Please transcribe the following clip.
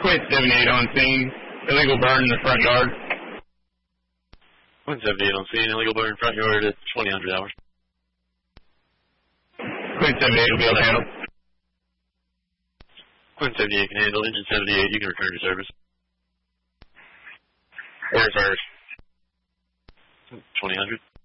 Queen 78 on scene. Illegal burn in the front yard. Queen 78 on scene. Illegal burn in front yard at 2000 hours. Queen 78 will be able to handle. Queen 78 can handle. Engine 78, you can return to service. Air service. 2000.